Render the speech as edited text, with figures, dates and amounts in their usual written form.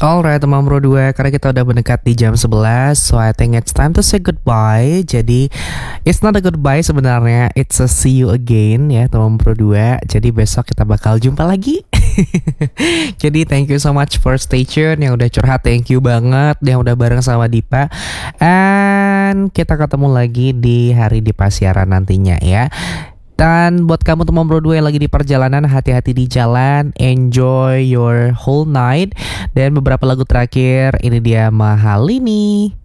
Alright teman Bro 2, karena kita udah mendekat di jam 11, so I think it's time to say goodbye. Jadi it's not a goodbye sebenarnya, it's a see you again ya teman Bro 2. Jadi besok kita bakal jumpa lagi. Jadi thank you so much for stay tune. Yang udah curhat thank you banget, yang udah bareng sama Dipa. And kita ketemu lagi di hari Dipa siaran nantinya ya. Dan buat kamu teman Bro 2 yang lagi di perjalanan, hati-hati di jalan, enjoy your whole night. Dan beberapa lagu terakhir, ini dia Mahalini.